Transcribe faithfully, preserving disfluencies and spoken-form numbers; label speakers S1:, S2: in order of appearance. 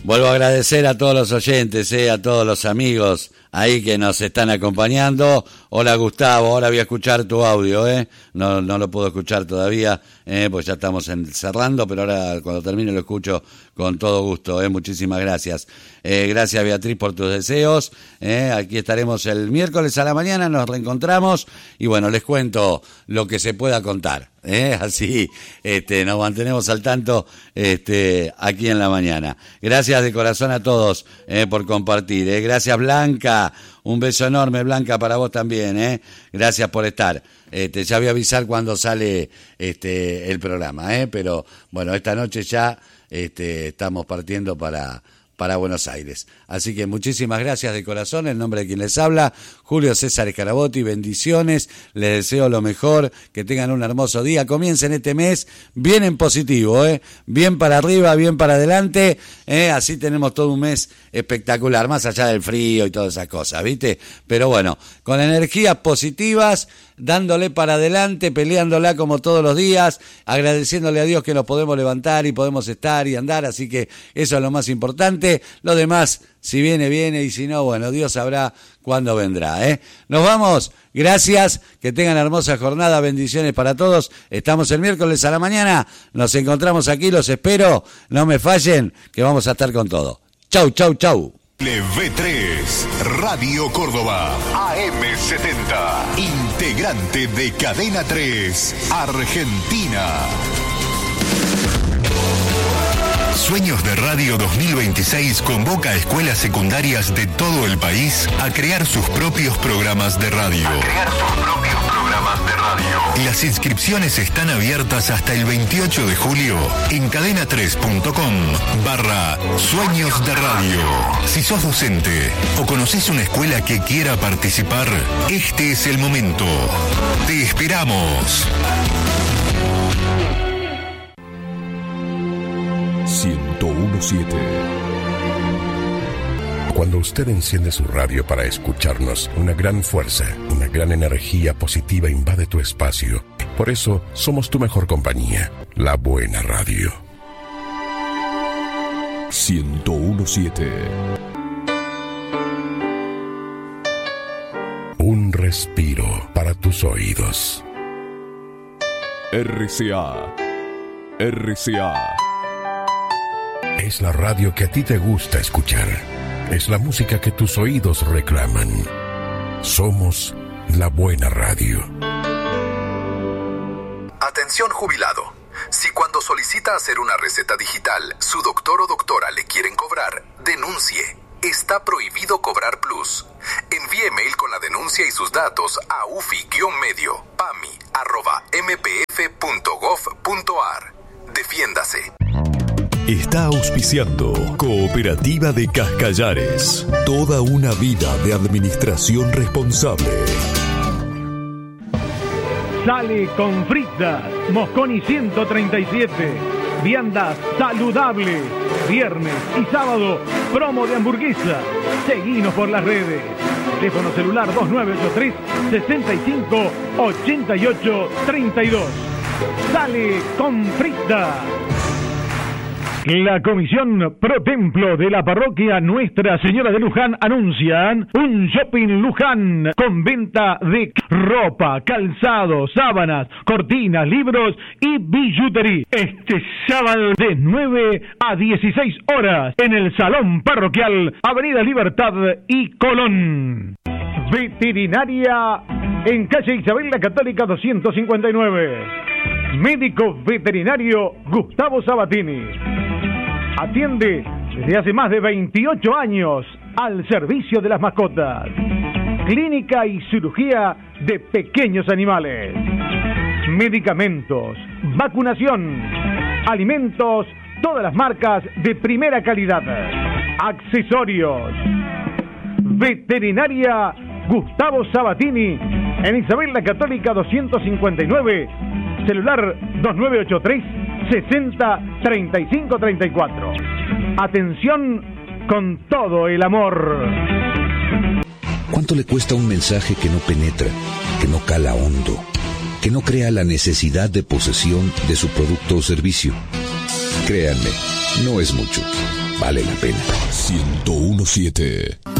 S1: vuelvo a agradecer a todos los oyentes, eh, a todos los amigos ahí que nos están acompañando. Hola Gustavo, ahora voy a escuchar tu audio, eh. No, no lo puedo escuchar todavía, eh, pues ya estamos en, cerrando, pero ahora cuando termine lo escucho con todo gusto, eh. Muchísimas gracias. Eh, gracias Beatriz por tus deseos. Eh. Aquí estaremos el miércoles a la mañana, nos reencontramos y bueno, les cuento lo que se pueda contar. ¿Eh? Así este, nos mantenemos al tanto este, aquí en la mañana. Gracias de corazón a todos eh, por compartir. ¿eh? Gracias Blanca, un beso enorme Blanca para vos también. ¿eh? Gracias por estar. Este, ya voy a avisar cuando sale este, el programa, ¿eh? pero bueno, esta noche ya este, estamos partiendo para... para Buenos Aires. Así que muchísimas gracias de corazón, en nombre de quien les habla, Julio César Scarabotti, bendiciones, les deseo lo mejor, que tengan un hermoso día, comiencen este mes bien en positivo, ¿eh? bien para arriba, bien para adelante, ¿eh? así tenemos todo un mes espectacular, más allá del frío y todas esas cosas, ¿viste? Pero bueno, con energías positivas, dándole para adelante, peleándola como todos los días, agradeciéndole a Dios que nos podemos levantar y podemos estar y andar, así que eso es lo más importante. Lo demás, si viene, viene, y si no, bueno, Dios sabrá cuándo vendrá, ¿eh? Nos vamos, gracias, que tengan hermosa jornada, bendiciones para todos, estamos el miércoles a la mañana, nos encontramos aquí, los espero, no me fallen, que vamos a estar con todo. Chau, chau, chau.
S2: W tres, Radio Córdoba, A M setenta, integrante de Cadena tres, Argentina. Sueños de Radio dos mil veintiséis convoca a escuelas secundarias de todo el país a crear sus propios programas de radio. A crear sus propios programas de radio. Las inscripciones están abiertas hasta el veintiocho de julio en cadena tres punto com barra Sueños de Radio. Si sos docente o conocés una escuela que quiera participar, este es el momento. Te esperamos.
S3: ciento uno punto siete.
S4: Cuando usted enciende su radio para escucharnos, una gran fuerza, una gran energía positiva invade tu espacio. Por eso, somos tu mejor compañía, la buena radio.
S3: ciento uno punto siete.
S4: Un respiro para tus oídos.
S3: R C A. R C A.
S4: Es la radio que a ti te gusta escuchar. Es la música que tus oídos reclaman. Somos la buena radio.
S5: Atención jubilado. Si cuando solicita hacer una receta digital, su doctor o doctora le quieren cobrar, denuncie. Está prohibido cobrar plus. Envíe mail con la denuncia y sus datos a ufi-medio, pami, arroba, mpf punto gov punto ar. Defiéndase.
S3: Está auspiciando Cooperativa de Cascallares. Toda una vida de administración responsable.
S6: Sale con fritas, Mosconi ciento treinta y siete. Viandas saludables. Viernes y sábado, promo de hamburguesa. Seguinos por las redes. Teléfono celular dos nueve ocho tres, seis cinco, ocho ocho tres dos. Sale con fritas. La Comisión Pro Templo de la Parroquia Nuestra Señora de Luján anuncian un shopping Luján con venta de ropa, calzado, sábanas, cortinas, libros y billutería. Este sábado de nueve a dieciséis horas en el Salón Parroquial, Avenida Libertad y Colón. Veterinaria en calle Isabel la Católica doscientos cincuenta y nueve. Médico veterinario Gustavo Sabatini. Atiende desde hace más de veintiocho años al servicio de las mascotas. Clínica y cirugía de pequeños animales. Medicamentos, vacunación, alimentos, todas las marcas de primera calidad. Accesorios. Veterinaria Gustavo Sabatini en Isabel la Católica doscientos cincuenta y nueve. Celular dos nueve ocho tres, sesenta, treinta y cinco, treinta y cuatro. Atención con todo el amor.
S7: ¿Cuánto le cuesta un mensaje que no penetra, que no cala hondo, que no crea la necesidad de posesión de su producto o servicio? Créanme, no es mucho. vale la pena.
S3: ciento uno punto siete